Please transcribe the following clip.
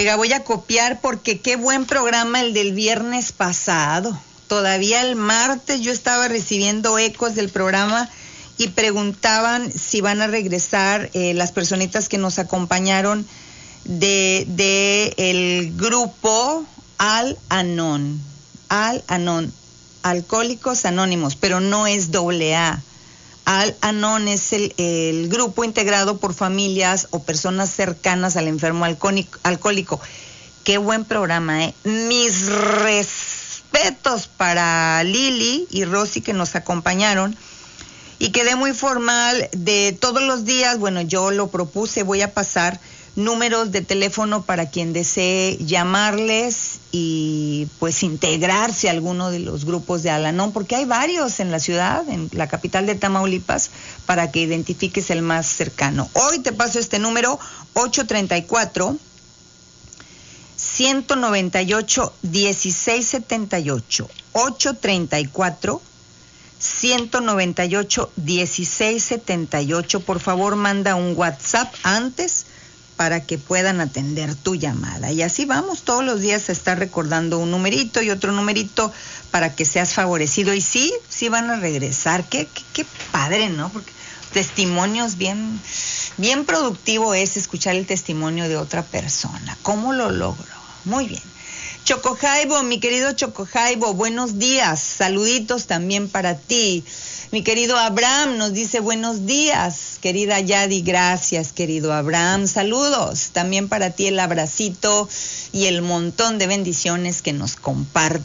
Oiga, voy a copiar porque qué buen programa el del viernes pasado. Todavía el martes yo estaba recibiendo ecos del programa y preguntaban si van a regresar las personitas que nos acompañaron de el grupo Al-Anon, Alcohólicos Anónimos, pero no es AA. Al-Anon es el grupo integrado por familias o personas cercanas al enfermo alcohólico. Qué buen programa, ¿eh? Mis respetos para Lili y Rosy que nos acompañaron. Y quedé muy formal de todos los días. Bueno, yo lo propuse, voy a pasar números de teléfono para quien desee llamarles y pues integrarse a alguno de los grupos de Al-Anon, porque hay varios en la ciudad, en la capital de Tamaulipas, para que identifiques el más cercano. Hoy te paso este número, 834-198-1678, 834-198-1678. Por favor, manda un WhatsApp antes para que puedan atender tu llamada. Y así vamos todos los días a estar recordando un numerito y otro numerito para que seas favorecido. Y sí van a regresar. Qué padre, ¿no? Porque testimonios bien productivo es escuchar el testimonio de otra persona. ¿Cómo lo logro? Muy bien. Chocojaibo, mi querido Chocojaibo, buenos días. Saluditos también para ti. Mi querido Abraham nos dice buenos días, querida Yadi, gracias, querido Abraham, saludos, también para ti el abracito y el montón de bendiciones que nos comparte.